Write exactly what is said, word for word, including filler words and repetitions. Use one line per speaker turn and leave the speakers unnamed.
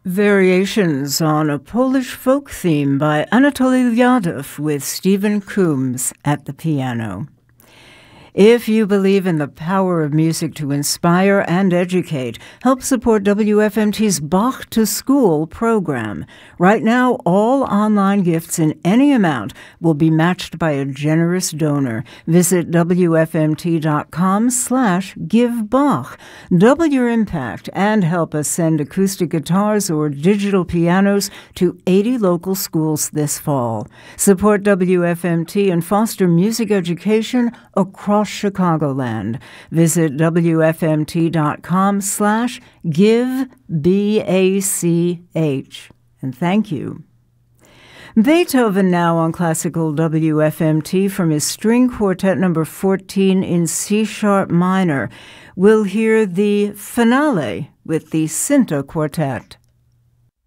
Variations on a Polish folk theme by Anatoly Lyadov with Stephen Coombs at the piano. If you believe in the power of music to inspire and educate, help support W F M T's Bach to School program. Right now, all online gifts in any amount will be matched by a generous donor. Visit W F M T dot com slash give Bach. Double your impact and help us send acoustic guitars or digital pianos to eighty local schools this fall. Support W F M T and foster music education across Chicagoland. Visit W F M T dot com slash give B A C H. And thank you. Beethoven now on Classical W F M T from his String Quartet number fourteen in C-sharp minor. We'll hear the finale with the Cinta Quartet.